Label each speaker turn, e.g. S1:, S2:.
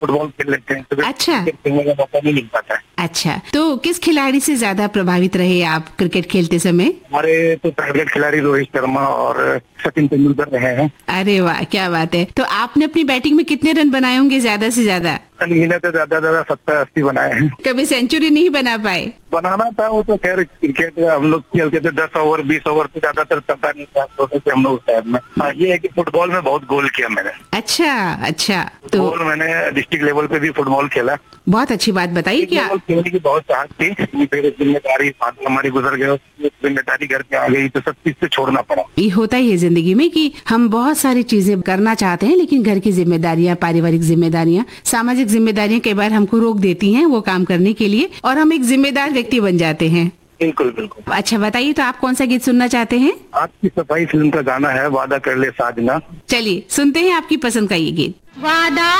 S1: Football खेल लेते हैं, तो
S2: अच्छा।
S1: क्रिकेट खेलने का मौका नहीं मिल पाता है।
S2: अच्छा, तो किस खिलाड़ी से ज्यादा प्रभावित रहे आप क्रिकेट खेलते समय?
S1: हमारे तो फेवरेट खिलाड़ी रोहित शर्मा और सचिन तेंदुलकर रहे हैं।
S2: अरे वाह, क्या बात है। तो आपने अपनी बैटिंग में कितने रन बनाए होंगे ज्यादा से ज्यादा?
S1: इन्हें तो ज्यादा 70-80 बनाए हैं।
S2: कभी सेंचुरी नहीं बना पाए?
S1: बनाना था, वो तो खैर क्रिकेट हम लोग खेलते थे 10 ओवर 20 ओवर तो ज्यादातर चलता नहीं था, छोटे थे हम लोग शहर में। हाँ, ये है कि फुटबॉल में बहुत गोल किया मैंने।
S2: अच्छा, तो
S1: फुटबॉल मैंने डिस्ट्रिक्ट लेवल पे भी फुटबॉल खेला।
S2: बहुत अच्छी बात बताइए। क्या
S1: फुटबॉल खेलने की बहुत चाहत थी, फिर जिम्मेदारी फादर हमारी गुजर गए, जिम्मेदारी घर पे आ गई तो सब चीज से छोड़ना पड़ा।
S2: ये होता ही है जिंदगी में कि हम बहुत सारी चीजें करना चाहते हैं, लेकिन घर की जिम्मेदारियां, पारिवारिक जिम्मेदारियां, सामाजिक जिम्मेदारियां कई बार हमको रोक देती हैं वो काम करने के लिए, और हम एक जिम्मेदार व्यक्ति बन जाते हैं।
S1: बिल्कुल।
S2: अच्छा बताइए, तो आप कौन सा गीत सुनना चाहते हैं?
S1: आपकी सफाई फिल्म का गाना है वादा कर ले साजना।
S2: चलिए सुनते हैं आपकी पसंद का ये गीत।
S3: वादा